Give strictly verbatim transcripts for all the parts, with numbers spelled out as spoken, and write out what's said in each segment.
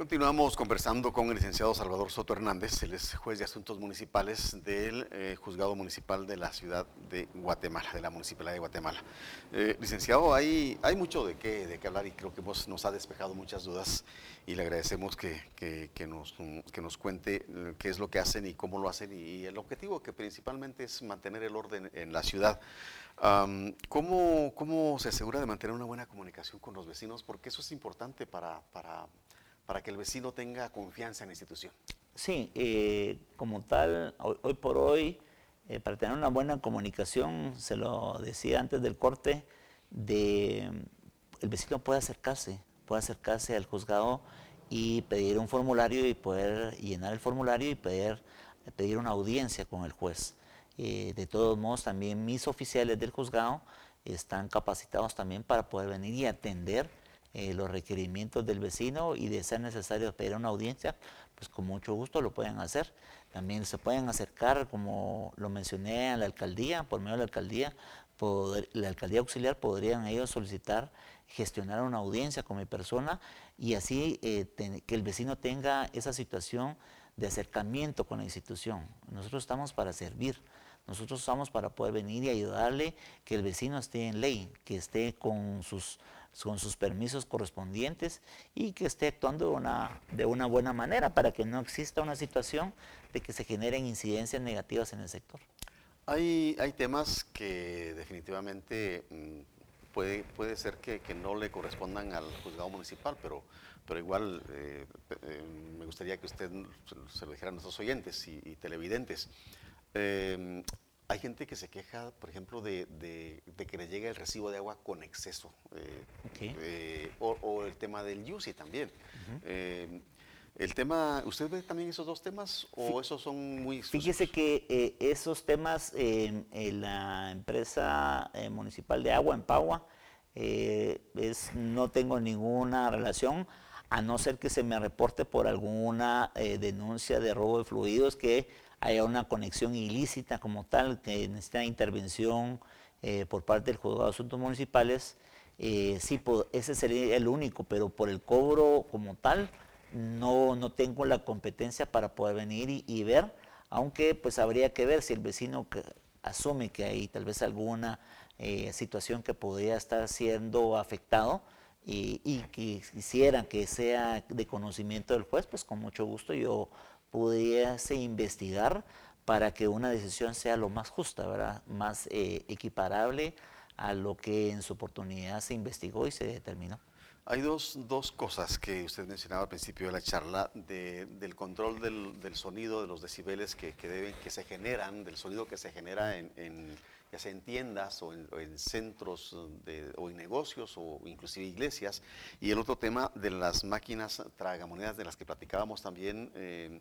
Continuamos conversando con el licenciado Salvador Soto Hernández, él es juez de asuntos municipales del eh, Juzgado Municipal de la Ciudad de Guatemala, de la Municipalidad de Guatemala. Eh, licenciado, hay, hay mucho de qué, de qué hablar y creo que vos nos ha despejado muchas dudas y le agradecemos que, que, que, nos, que nos cuente qué es lo que hacen y cómo lo hacen y el objetivo que principalmente es mantener el orden en la ciudad. Um, ¿cómo, ¿Cómo se asegura de mantener una buena comunicación con los vecinos? Porque eso es importante para... para para que el vecino tenga confianza en la institución. Sí, eh, como tal, hoy, hoy por hoy, eh, para tener una buena comunicación, se lo decía antes del corte, de, el vecino puede acercarse, puede acercarse al juzgado y pedir un formulario y poder llenar el formulario y poder pedir una audiencia con el juez. Eh, de todos modos, también mis oficiales del juzgado están capacitados también para poder venir y atender Eh, los requerimientos del vecino y de ser necesario pedir una audiencia, pues con mucho gusto lo pueden hacer. También se pueden acercar, como lo mencioné, a la alcaldía, por medio de la alcaldía, poder, la alcaldía auxiliar podrían ellos solicitar, gestionar una audiencia con mi persona y así eh, ten, que el vecino tenga esa situación de acercamiento con la institución. Nosotros estamos para servir. Nosotros estamos para poder venir y ayudarle, que el vecino esté en ley, que esté con sus, con sus permisos correspondientes y que esté actuando de una, de una buena manera para que no exista una situación de que se generen incidencias negativas en el sector. Hay, hay temas que definitivamente mmm, puede, puede ser que, que no le correspondan al juzgado municipal, pero, pero igual eh, eh, me gustaría que usted se lo dijera a nuestros oyentes y, y televidentes. Eh, hay gente que se queja, por ejemplo, de, de, de que le llega el recibo de agua con exceso, eh, Okay. eh, o, o el tema del U C I también. Uh-huh. Eh, el tema, ¿usted ve también esos dos temas o esos son muy exclusivos? Fíjese que eh, esos temas eh, en la empresa eh, municipal de agua, en Pagua, eh, es, no tengo ninguna relación, a no ser que se me reporte por alguna eh, denuncia de robo de fluidos, que haya una conexión ilícita como tal, que necesita intervención eh, por parte del Juzgado de Asuntos Municipales. Eh, sí, ese sería el único, pero por el cobro como tal, no, no tengo la competencia para poder venir y, y ver, aunque pues habría que ver si el vecino que asume que hay tal vez alguna eh, situación que podría estar siendo afectado y, y que quisieran que sea de conocimiento del juez, pues con mucho gusto yo pudiese investigar para que una decisión sea lo más justa, ¿verdad? Más eh, equiparable a lo que en su oportunidad se investigó y se determinó. Hay dos, dos cosas que usted mencionaba al principio de la charla, de, del control del, del sonido, de los decibeles que, que, deben, que se generan, del sonido que se genera en, en ya sea en tiendas o en, o en centros de, o en negocios o inclusive iglesias. Y el otro tema de las máquinas tragamonedas de las que platicábamos también, eh,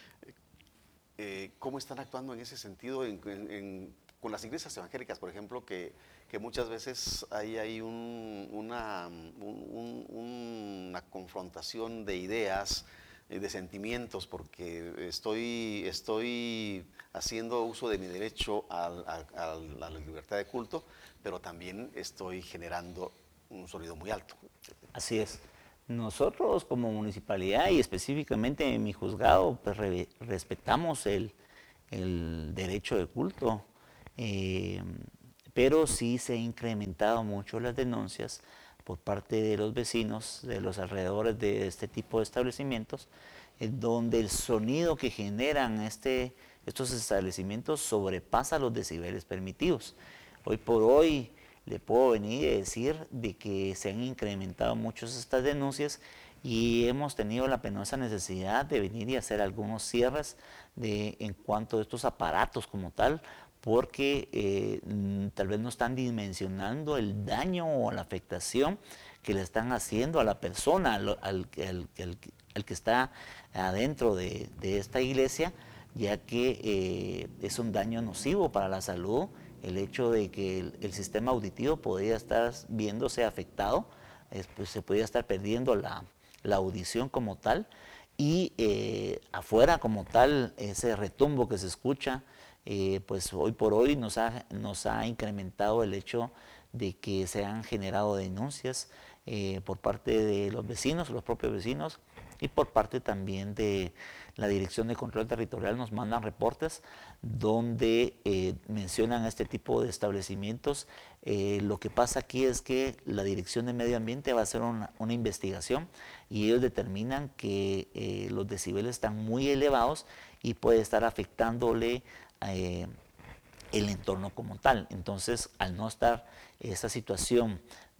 eh, ¿cómo están actuando en ese sentido en, en, en, con las iglesias evangélicas, por ejemplo, que que muchas veces hay, hay un, una, un, un, una confrontación de ideas, de sentimientos, porque estoy, estoy haciendo uso de mi derecho a, a, a la libertad de culto, pero también estoy generando un sonido muy alto. Así es. Nosotros como municipalidad y específicamente en mi juzgado, pues re, respetamos el, el derecho de culto. Eh, pero sí se han incrementado mucho las denuncias por parte de los vecinos de los alrededores de este tipo de establecimientos, en donde el sonido que generan este, estos establecimientos sobrepasa los decibeles permitidos. Hoy por hoy le puedo venir y decir de que se han incrementado mucho estas denuncias y hemos tenido la penosa necesidad de venir y hacer algunos cierres de, en cuanto a estos aparatos como tal, porque eh, tal vez no están dimensionando el daño o la afectación que le están haciendo a la persona, al, al, al, al, al que está adentro de, de esta iglesia, ya que eh, es un daño nocivo para la salud, el hecho de que el, el sistema auditivo podría estar viéndose afectado, eh, pues se podría estar perdiendo la, la audición como tal, y eh, afuera como tal, ese retumbo que se escucha, Eh, pues hoy por hoy nos ha, nos ha incrementado el hecho de que se han generado denuncias eh, por parte de los vecinos, los propios vecinos, y por parte también de la Dirección de Control Territorial nos mandan reportes donde eh, mencionan este tipo de establecimientos. Eh, lo que pasa aquí es que la Dirección de Medio Ambiente va a hacer una, una investigación y ellos determinan que eh, los decibeles están muy elevados y puede estar afectándole eh, el entorno como tal. Entonces, al no estar esa situación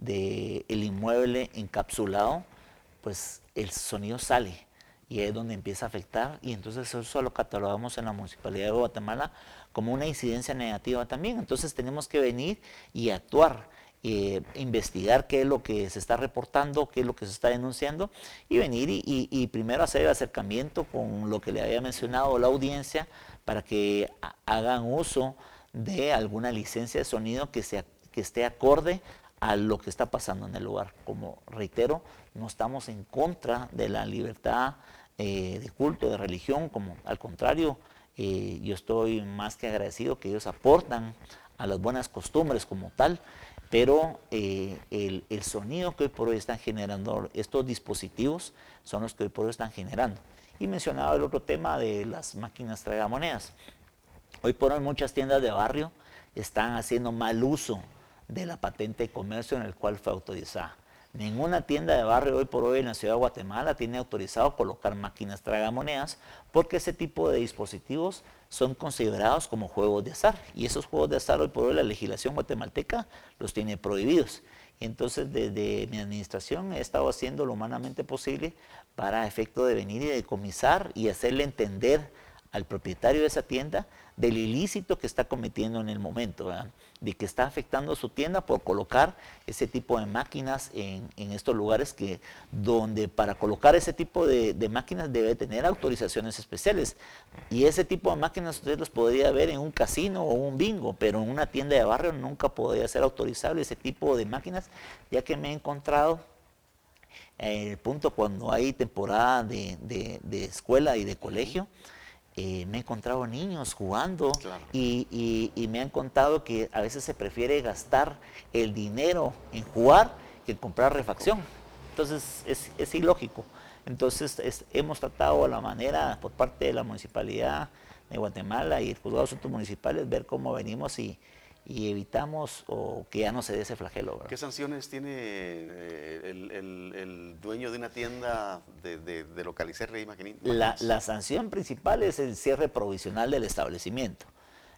del inmueble encapsulado, pues el sonido sale y es donde empieza a afectar, y entonces eso lo catalogamos en la Municipalidad de Guatemala como una incidencia negativa también. Entonces tenemos que venir y actuar, eh, investigar qué es lo que se está reportando, qué es lo que se está denunciando, y venir y, y, y primero hacer el acercamiento con lo que le había mencionado la audiencia para que hagan uso de alguna licencia de sonido que, sea, que esté acorde a lo que está pasando en el lugar. Como reitero, no estamos en contra de la libertad eh, de culto, de religión, como al contrario, eh, yo estoy más que agradecido que ellos aportan a las buenas costumbres como tal, pero eh, el, el sonido que hoy por hoy están generando estos dispositivos son los que hoy por hoy están generando. Y mencionaba el otro tema de las máquinas tragamonedas. Hoy por hoy muchas tiendas de barrio están haciendo mal uso de la patente de comercio en el cual fue autorizada. Ninguna tienda de barrio hoy por hoy en la ciudad de Guatemala tiene autorizado colocar máquinas tragamonedas, porque ese tipo de dispositivos son considerados como juegos de azar, y esos juegos de azar hoy por hoy la legislación guatemalteca los tiene prohibidos. Entonces, desde mi administración he estado haciendo lo humanamente posible para efecto de venir y decomisar y hacerle entender al propietario de esa tienda del ilícito que está cometiendo en el momento, ¿verdad? De que está afectando a su tienda por colocar ese tipo de máquinas en, en estos lugares que, donde para colocar ese tipo de, de máquinas debe tener autorizaciones especiales, y ese tipo de máquinas usted los podría ver en un casino o un bingo, pero en una tienda de barrio nunca podría ser autorizable ese tipo de máquinas, ya que me he encontrado en el punto cuando hay temporada de, de, de escuela y de colegio. Eh, me he encontrado niños jugando, claro. y, y, y me han contado que a veces se prefiere gastar el dinero en jugar que en comprar refacción. Entonces es, es ilógico. Entonces es, hemos tratado a la manera por parte de la Municipalidad de Guatemala y el Juzgado de Asuntos Municipales ver cómo venimos y, y evitamos o que ya no se dé ese flagelo, ¿verdad? ¿Qué sanciones tiene eh, el, el, el dueño de una tienda de, de, de localizar y máquinas? La, la sanción principal es el cierre provisional del establecimiento.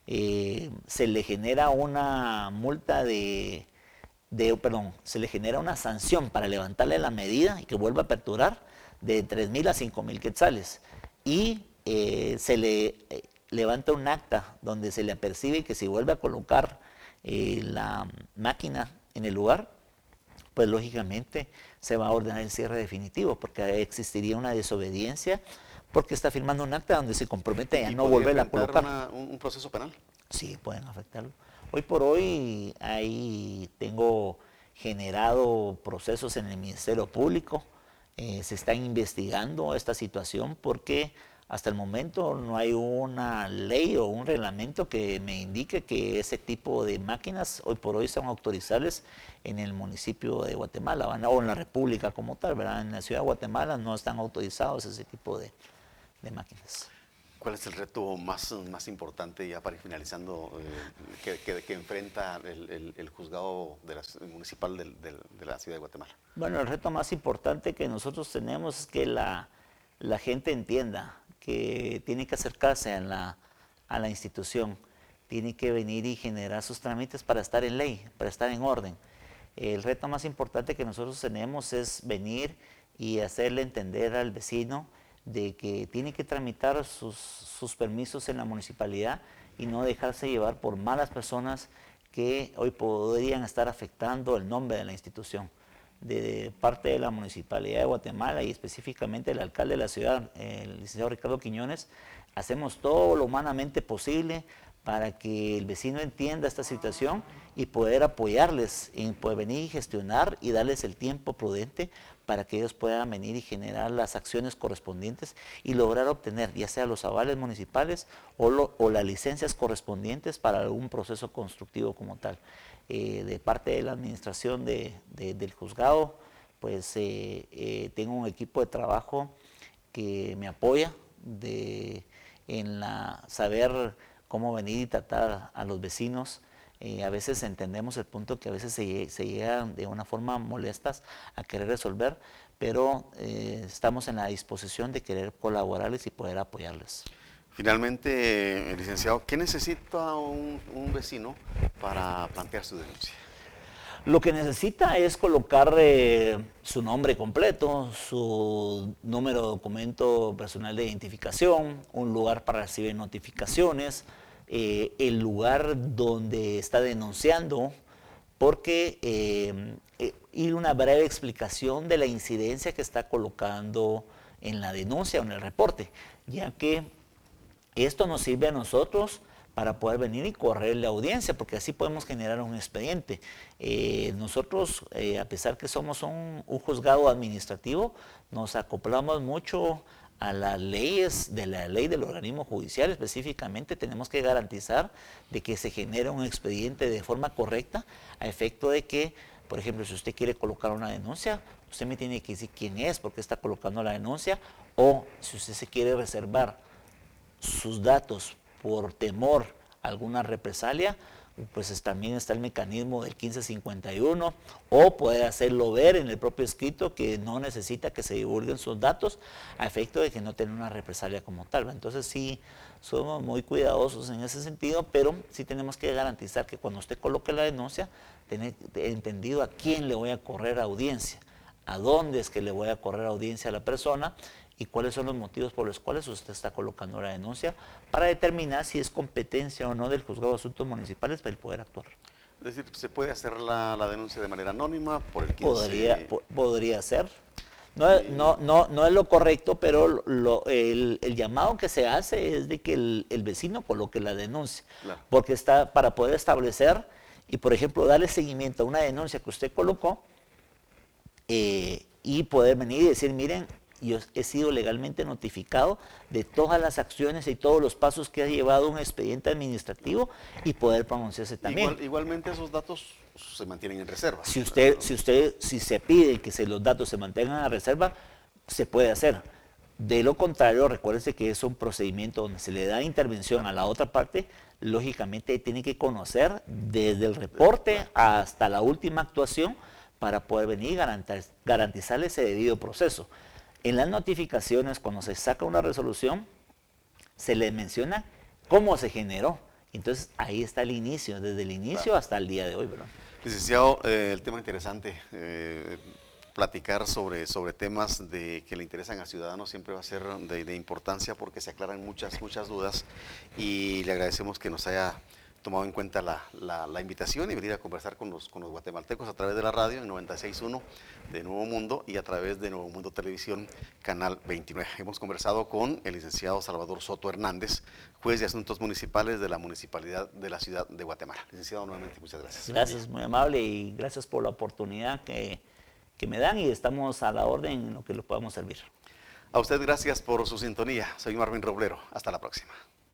Eh, se le genera una multa de, de, perdón, se le genera una sanción para levantarle la medida y que vuelva a aperturar de tres mil a cinco mil quetzales. Y eh, se le eh, levanta un acta donde se le apercibe que si vuelve a colocar eh, la máquina en el lugar, pues lógicamente se va a ordenar el cierre definitivo, porque existiría una desobediencia, porque está firmando un acta donde se compromete a no volver a colocar. Una, un, un proceso penal? Sí, pueden afectarlo. Hoy por hoy ahí tengo generado procesos en el Ministerio Público, eh, se está investigando esta situación porque hasta el momento no hay una ley o un reglamento que me indique que ese tipo de máquinas hoy por hoy son autorizables en el municipio de Guatemala, ¿verdad? O en la República como tal, ¿verdad? En la ciudad de Guatemala no están autorizados ese tipo de, de máquinas. ¿Cuál es el reto más, más importante, ya para ir finalizando, eh, que, que, que enfrenta el, el, el juzgado de la, el municipal de, de, de la ciudad de Guatemala? Bueno, el reto más importante que nosotros tenemos es que la, la gente entienda que tiene que acercarse a la, a la institución, tiene que venir y generar sus trámites para estar en ley, para estar en orden. El reto más importante que nosotros tenemos es venir y hacerle entender al vecino de que tiene que tramitar sus, sus permisos en la municipalidad y no dejarse llevar por malas personas que hoy podrían estar afectando el nombre de la institución. De parte de la Municipalidad de Guatemala y específicamente el alcalde de la ciudad, el licenciado Ricardo Quiñones, hacemos todo lo humanamente posible para que el vecino entienda esta situación y poder apoyarles en poder venir y gestionar y darles el tiempo prudente para que ellos puedan venir y generar las acciones correspondientes y lograr obtener ya sea los avales municipales o, lo, o las licencias correspondientes para algún proceso constructivo como tal. Eh, de parte de la administración de, de, del juzgado, pues eh, eh, tengo un equipo de trabajo que me apoya de, en la, saber cómo venir y tratar a los vecinos. Eh, a veces entendemos el punto que a veces se, se llega de una forma molestas a querer resolver, pero eh, estamos en la disposición de querer colaborarles y poder apoyarles. Finalmente, licenciado, ¿qué necesita un, un vecino para plantear su denuncia? Lo que necesita es colocar eh, su nombre completo, su número de documento personal de identificación, un lugar para recibir notificaciones, eh, el lugar donde está denunciando, porque eh, eh, y una breve explicación de la incidencia que está colocando en la denuncia o en el reporte, ya que esto nos sirve a nosotros para poder venir y correr la audiencia, porque así podemos generar un expediente. Eh, nosotros, eh, a pesar que somos un, un juzgado administrativo, nos acoplamos mucho a las leyes de la ley del organismo judicial. Específicamente tenemos que garantizar de que se genere un expediente de forma correcta, a efecto de que, por ejemplo, si usted quiere colocar una denuncia, usted me tiene que decir quién es, por qué está colocando la denuncia, o si usted se quiere reservar sus datos por temor a alguna represalia, pues también está el mecanismo del quince cincuenta y uno, o puede hacerlo ver en el propio escrito que no necesita que se divulguen sus datos a efecto de que no tenga una represalia como tal. Entonces sí, somos muy cuidadosos en ese sentido, pero sí tenemos que garantizar que cuando usted coloque la denuncia, tenga entendido a quién le voy a correr audiencia, a dónde es que le voy a correr audiencia a la persona, y cuáles son los motivos por los cuales usted está colocando la denuncia, para determinar si es competencia o no del juzgado de asuntos municipales para el poder actuar. Es decir, ¿se puede hacer la, la denuncia de manera anónima por el quince? Podría, po podría ser. No, no, no, no es lo correcto, pero lo, el, el llamado que se hace es de que el, el vecino coloque la denuncia, claro, porque está para poder establecer y, por ejemplo, darle seguimiento a una denuncia que usted colocó eh, y poder venir y decir, miren, yo he sido legalmente notificado de todas las acciones y todos los pasos que ha llevado un expediente administrativo, y poder pronunciarse también. Igual, igualmente esos datos se mantienen en reserva. Si usted, si usted, si se pide que se, los datos se mantengan en reserva, se puede hacer. De lo contrario, recuérdese que es un procedimiento donde se le da intervención a la otra parte, lógicamente tiene que conocer desde el reporte hasta la última actuación para poder venir y garantizar, garantizarle ese debido proceso. En las notificaciones, cuando se saca una resolución, se le menciona cómo se generó. Entonces, ahí está el inicio, desde el inicio claro. hasta el día de hoy, ¿verdad? Licenciado, eh, el tema interesante, eh, platicar sobre, sobre temas de, que le interesan a ciudadanos siempre va a ser de, de importancia, porque se aclaran muchas, muchas dudas, y le agradecemos que nos haya tomado en cuenta la, la, la invitación y venir a conversar con los, con los guatemaltecos a través de la radio en noventa y seis punto uno de Nuevo Mundo y a través de Nuevo Mundo Televisión, Canal veintinueve. Hemos conversado con el licenciado Salvador Soto Hernández, juez de asuntos municipales de la Municipalidad de la Ciudad de Guatemala. Licenciado, nuevamente, muchas gracias. Gracias, muy amable, y gracias por la oportunidad que, que me dan, y estamos a la orden en lo que lo podamos servir. A usted gracias por su sintonía. Soy Marvin Roblero. Hasta la próxima.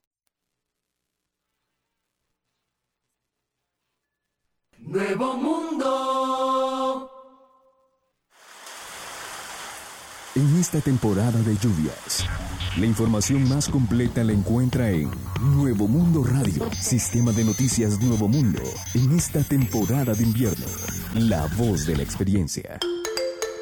Nuevo Mundo. En esta temporada de lluvias, la información más completa la encuentra en Nuevo Mundo Radio, sistema de noticias Nuevo Mundo. En esta temporada de invierno, la voz de la experiencia.